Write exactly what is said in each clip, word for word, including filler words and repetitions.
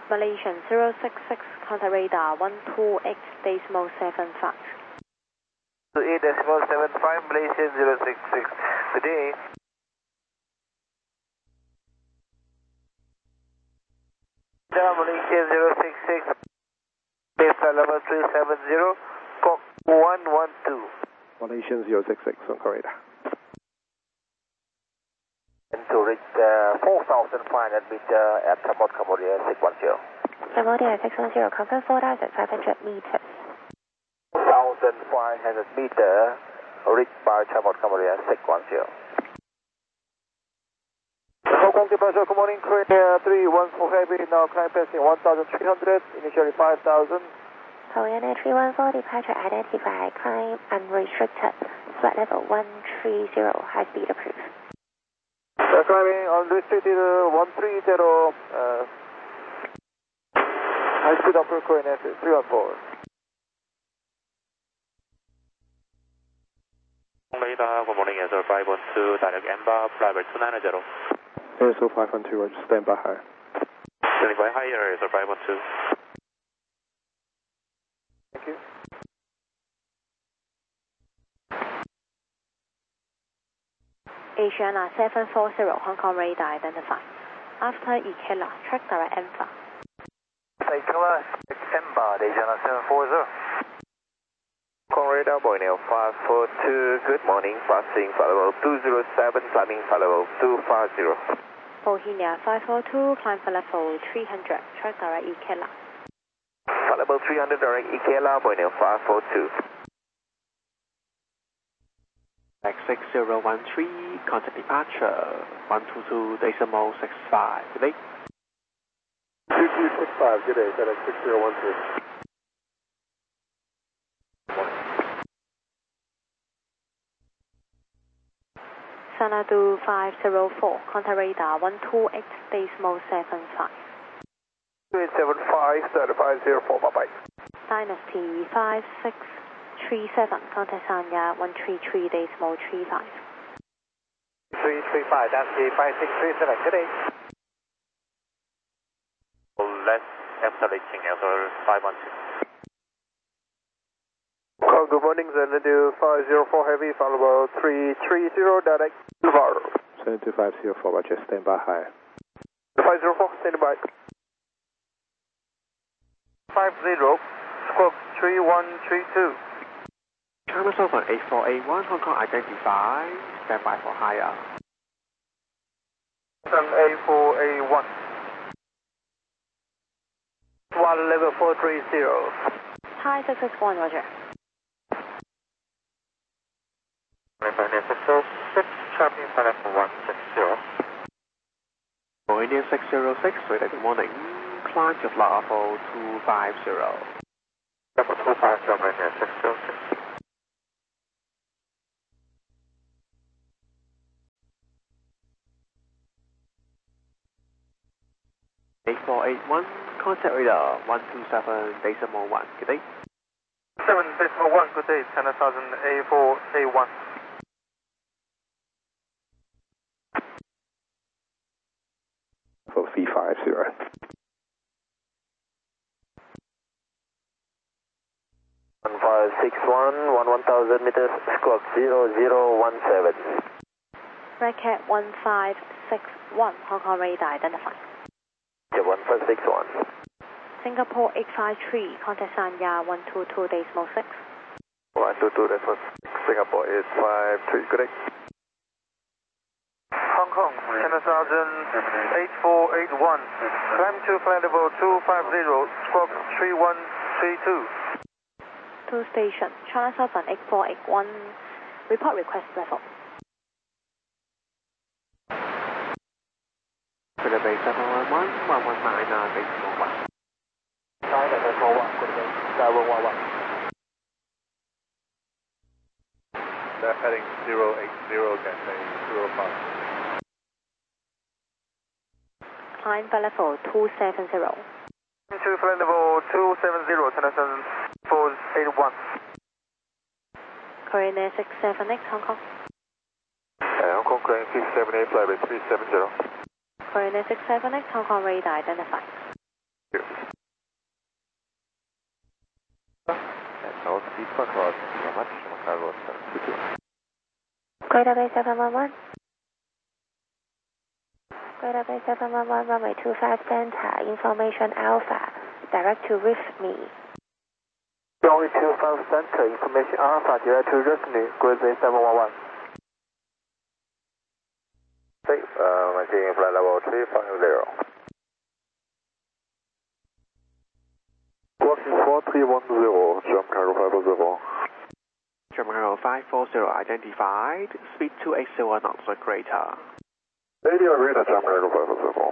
Malaysian zero six six, contact radar one two eight decimal seven five. two eight decimal seven five, Malaysian zero six six. Good day. Malaysian zero six six, base flight level three seven zero, Cock one one two. Malaysian zero six six on corridor. And to reach uh, four thousand five hundred meter at Chabot Cambodia six one zero. Cambodia six one zero, confirm four thousand five hundred meters. four thousand five hundred meter, reached by Chabot Cambodia six one zero. Hong Kong departure, good morning, Korea three one four Heavy, now climb passing one thousand three hundred, initially five thousand. Korean Air three one four, departure identified, climb unrestricted, flight level one three zero, high speed approved. Uh, climbing unrestricted uh, one three zero, uh, high speed approved, Korean Air three one four. Radar, good morning, answer five one two, direct M B A, flight two nine zero. A S O five one two, stand by high. Standing by higher, answer five one two. Thank you. Asiana seven four zero, Hong Kong radar identified. After Ikela, track direct M V A. Ikela, M B A, Asiana seven four zero. Hong Kong radar, Borneo five four two, good morning, passing flight level two zero seven, climbing flight level two five zero. Bohemia five four two, climb for level three hundred, track direct Ikela. Flight level three hundred, direct Ikela, Borneo five four two. X six zero one three, contact departure one two two decimal six five. Good day. two two six five, good day, X six zero one three. Sanadu five zero four, contact radar one two eight decimal seven five. two eight seven five, five zero four, bye bye. Dynasty five six three seven, contact Sanya one three three decimal three five. three three five, Dynasty five six three seven, good day. Less accelerating, answer five one two. Oh, good morning, Xanadu five zero four Heavy, followable three three zero, direct Navarro. seven two five zero four, Roger, stand by high. five zero four, stand by. five zero, squawk three one three two. China Southern eight four eight one, Hong Kong identified, stand by for higher. eight four eight one. One level four three zero. Hi six six one, Roger. Traveling flight level one six zero. Boeing six zero six, good morning, climb to flight level two five zero. Level two five zero, Boeing six zero six. eight four eight one, contact radar one two seven decimal one. Good day. seven decimal one, good day, ten thousand A four A one. For V five zero. one five six one, one one thousand meters, squawk zero zero one seven. Racket one five six one, Hong Kong radar identified. Yeah, one five six one. Singapore eight five three, contact Sanya one two two decimal six. one two two, that was Singapore eight five three, correct. Hong Kong, ten thousand eight four eight one. Climb to flight level two five zero, squawk three one three two. Two station, China Southern eight four eight one, report request level. Philippines seven one one, one one nine nine decimal one. nine decimal one, Philippines seven one one. They're heading zero eight zero, Cathay zero five. Climb for level two seven zero. To flight level two seven zero, ten thousand four eight one. Korean Air six seven eight, Hong Kong. Hong Kong Korean six seven eight, flight three seven zero. Korean Air six seven eight, Hong Kong radar identified. Thank you. Departure very much, German Cargo seven two two. Greater Bay seven one one. Greater Bay seven one one, runway two five center, information Alpha, direct to reef me. Runway two five center, information Alpha, direct to reef me, Greater Bay seven one one. Okay, uh, maintaining flight level three five zero. one four three one zero, German Cargo five four zero. German Cargo five four zero identified, speed two eight zero knots or greater. Radio radar, German Cargo five four zero.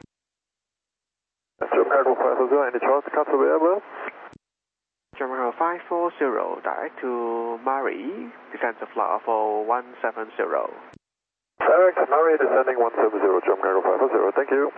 German Cargo five four zero, any chance to cut to the airwheel? German Cargo five four zero, direct to Murray, descent to flight level one seven zero. Direct to Murray, descending one seven zero, German Cargo five four zero, thank you.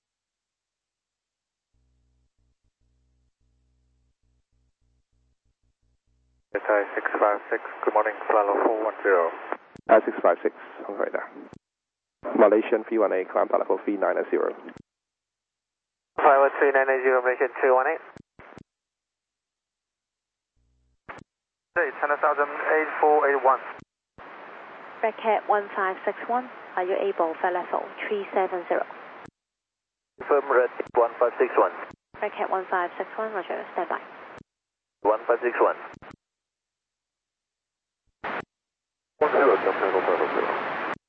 S I six five six, good morning, flight level four one zero. Uh, six five six on radar. Malaysian V one eight, climb level three nine zero. five one three nine zero, Malaysian three one eight. ten thousand eight four eight one. Bracket one five six one, are you able for level three seven zero? Firm red one five six one. Bracket one five six one, roger, stand by. one five six one. one zero, German Cargo five four zero.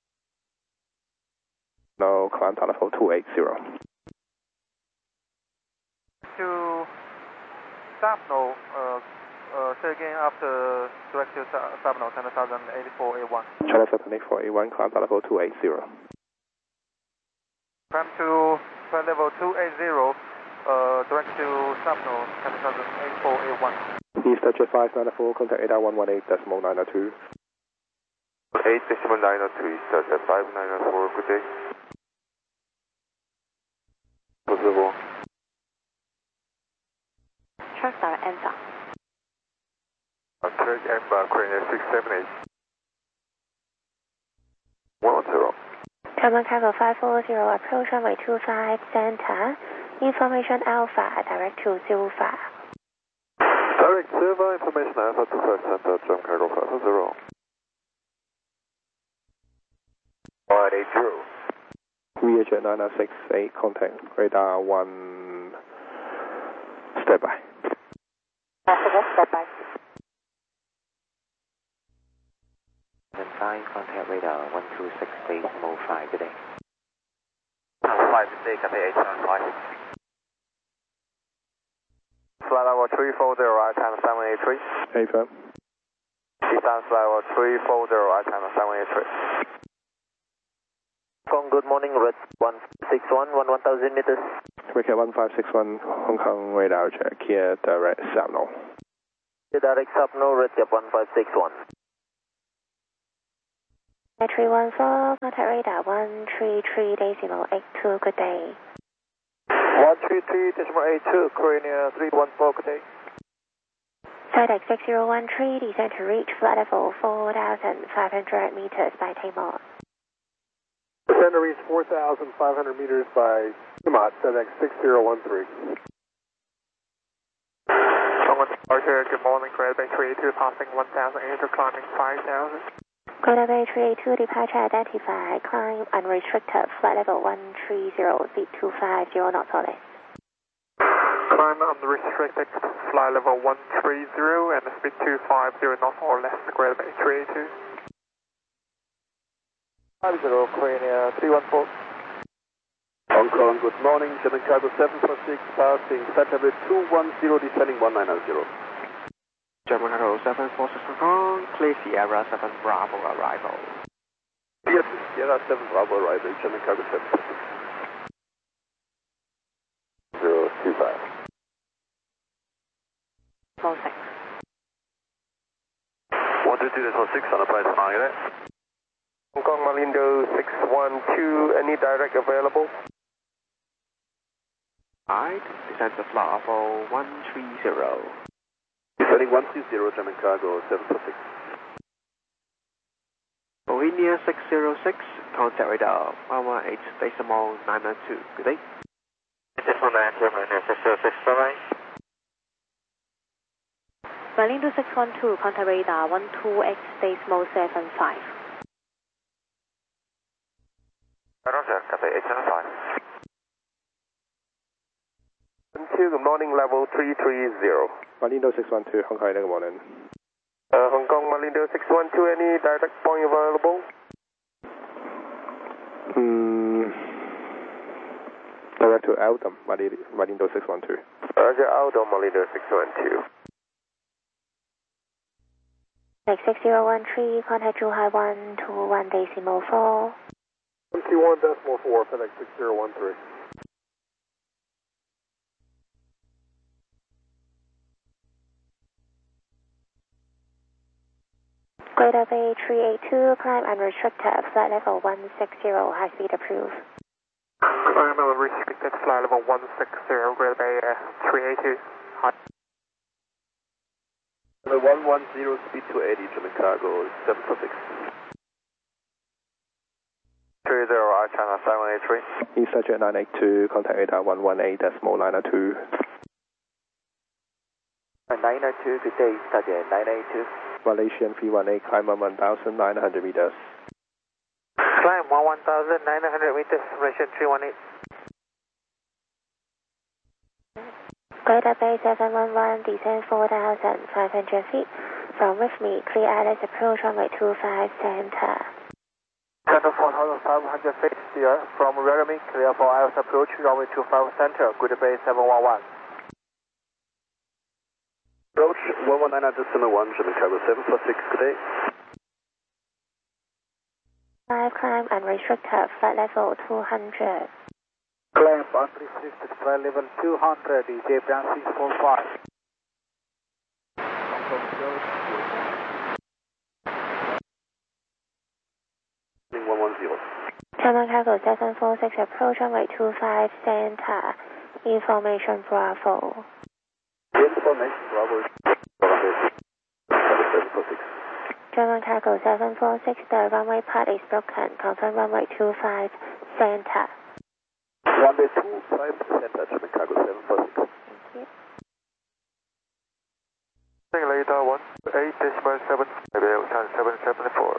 No, climb level two eight zero. To Sapno, uh, uh, say again after direct to Sapno, ten thousand eight four eight one. Channel seven eight four eight one, climb level two eight zero. Climb to flight level two eight zero, uh, direct to Sapno, ten thousand eight four eight one. East Jet five nine four, contact eight one one eight decimal nine two. eight decimal nine two, East Jet five nine four, good day. Possible. Track direct answer. Track Ember, Korea six seven eight. one zero. German Cargo five four zero, approach runway two five center, information Alpha, direct to Silva. Direct Silva, information Alpha two five center, German Cargo five four zero. one eight zero. Rear Jet nine six eight, contact radar one, stand by. Step by. And five, contact radar one two six decimal five, good day. five, good day, contact eight seven five. Flight level three four zero, right time seven eight three. Hey, firm. Distance flight level three four zero, right time seven eight three. Hong Kong, good morning, red one six one, one one thousand meters. Wicket one five six one, Hong Kong radar check, here direct Sapno. Direct Sapno, red cap one five six one. three one four, contact radar one three three decimal eight two, good day. one three three decimal eight two, Korea three one four, good day. Sidex six zero one three, descend to reach flight level four thousand five hundred meters by Timor. Descend to reach four thousand five hundred meters by Timor, Sidex six zero one three. Departure, good morning, Greater Bay three eight two, passing one thousand eight hundred, climbing five thousand. Greater Bay three eight two, departure identified, climb unrestricted, flight level one three zero, speed two five zero knots or less. Climb unrestricted, flight level one three zero, and speed two five zero knots or less, Greater Bay three eight two. five zero, Korea three one four. Hong Kong, good morning, German Cargo seven four six, passing flight level two one zero, descending one nine zero. German Cargo seven four six Hong Kong, clear Sierra seven Bravo arrival. Yes, Sierra seven Bravo arrival, German Cargo seven four six. zero two five. Four six. one two two decimal six on the price nine. Hong Kong Malindo six one two, any direct available? Right, descend to flight level one three zero. Descending one two zero, German Cargo seven four six. Bohemia six zero six, contact radar one one eight decimal nine nine two, good day. Decimal nine, German six zero six, bye bye. Malindo six one two, contact radar one two X decimal seven five. Roger, copy eight seven five. Good morning, level three three zero. Malindo six one two, Hong Kong, good morning. Uh, Hong Kong, Malindo six one two, any direct point available? Hmm. Direct to Eldom, Malindo six one two. Roger, Eldom, Malindo six one two. Next six zero one three, contact Zhuhai one two one decimal four. one two one decimal four, FedEx six zero one three. Greater Bay three eight two, climb unrestricted, flight level one six zero, high speed approved. Climb unrestricted, flight level one six zero, Greater Bay uh, three eight two. Hot. one one zero, speed two eighty, German cargo, seven four six. three zero, R China seven eight three. East Jet nine eight two, contact radar one one eight decimal nine two. nine oh two, good day, East nine eight two. Malaysian three one eight, climb on one thousand nine hundred meters. Climb on one thousand nine hundred meters, Malaysian three one eight. Greater Bay seven one one, descend four thousand five hundred feet. From with me, clear Alice approach runway two five center. Center four thousand five hundred feet here. From Laramie, clear for Alice approach runway two five center, Greater Bay seven one one. Approach one one nine decimal one, German cargo seven four six, good day. five, climb unrestricted, flight level two hundred. Climb unrestricted, flight level two hundred, D J Brand six four five. one one zero. German cargo seven four six, approach runway two five center. Information Bravo. Information Bravo. seven four six. German cargo seven four six, the runway part is broken. Confirm runway two five center. Runway two five center, German cargo seven four six. Thank you. Radar one eight decimal seven, seven seven four.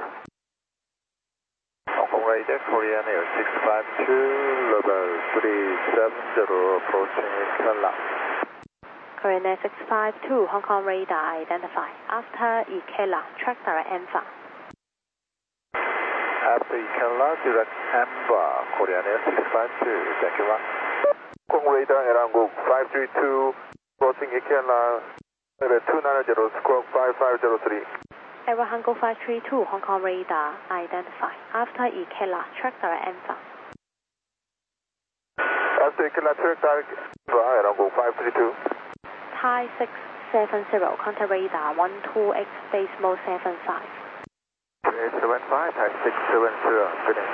Hong Kong radar, Korean Air six five two, level three seven zero, approaching Ikela. Korean Air six five two, Hong Kong radar identified. After Ikela, track direct Enva. After Ikela, direct Enva, Korean Air six five two, thank you, Hong Kong radar, Arango five three two, approaching Ikela, level two nine zero, squawk five five zero three. Aero Hango five three two, Hong Kong radar identified. After Ikela, track direct Enva. After Ikela, track direct Enva, Arango five three two. Thai six seven zero, contact radar one two X decimal seven five. eight seven five, Thai six seven zero, finish.